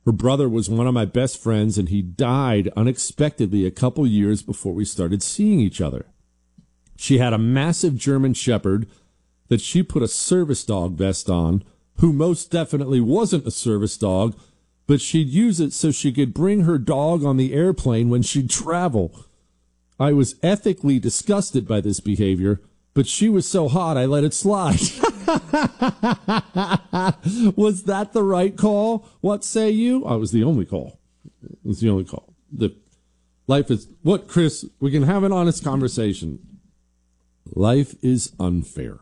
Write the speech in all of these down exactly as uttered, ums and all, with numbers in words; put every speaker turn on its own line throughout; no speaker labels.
Her brother was one of my best friends, and he died unexpectedly a couple years before we started seeing each other. She had a massive German Shepherd that she put a service dog vest on, who most definitely wasn't a service dog, but she'd use it so she could bring her dog on the airplane when she'd travel. I was ethically disgusted by this behavior, but she was so hot I let it slide. Was that the right call? What say you? I was the only call. It was the only call. The life is what, Chris? We can have an honest conversation. Life is unfair.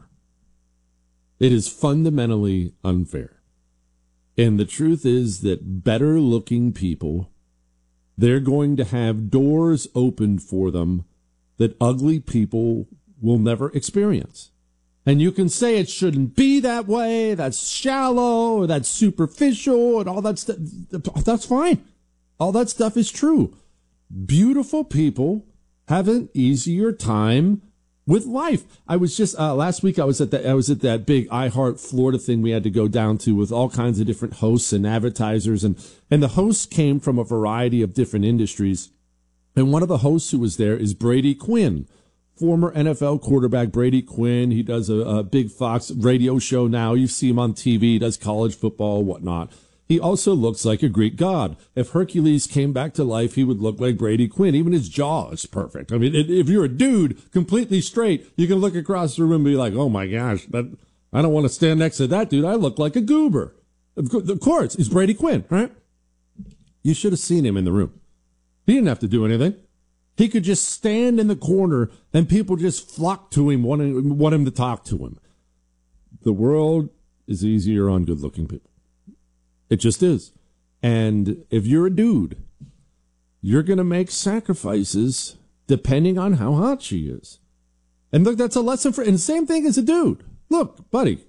It is fundamentally unfair. And the truth is that better looking people, they're going to have doors opened for them that ugly people will never experience. And you can say it shouldn't be that way, that's shallow, or that's superficial, and all that stuff. That's fine. All that stuff is true. Beautiful people have an easier time with life. I was just uh, last week. I was at that. I was at that big iHeart Florida thing we had to go down to with all kinds of different hosts and advertisers, and and the hosts came from a variety of different industries. And one of the hosts who was there is Brady Quinn, former N F L quarterback Brady Quinn. He does a, a big Fox radio show now. You see him on T V. He does college football, whatnot. He also looks like a Greek god. If Hercules came back to life, he would look like Brady Quinn. Even his jaw is perfect. I mean, if you're a dude completely straight, you can look across the room and be like, oh, my gosh, that, I don't want to stand next to that dude. I look like a goober. Of course, it's Brady Quinn, right? You should have seen him in the room. He didn't have to do anything. He could just stand in the corner and people just flock to him, wanting, want him to talk to him. The world is easier on good-looking people. It just is. And if you're a dude, you're going to make sacrifices depending on how hot she is. And look, that's a lesson for, and same thing as a dude. Look, buddy,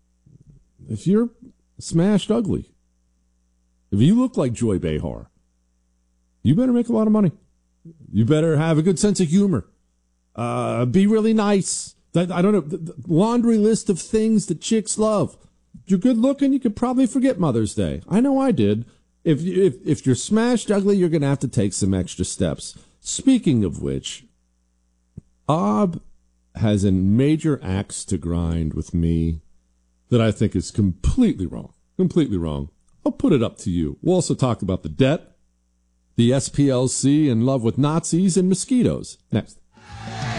if you're smashed ugly, if you look like Joy Behar, you better make a lot of money. You better have a good sense of humor. Uh, be really nice. I, I don't know, the, the laundry list of things that chicks love. If you're good looking, you could probably forget Mother's Day. I know I did. If, if, if you're smashed ugly, you're going to have to take some extra steps. Speaking of which, Ob has a major axe to grind with me that I think is completely wrong. Completely wrong. I'll put it up to you. We'll also talk about the debt, the S P L C, and love with Nazis and mosquitoes. Next.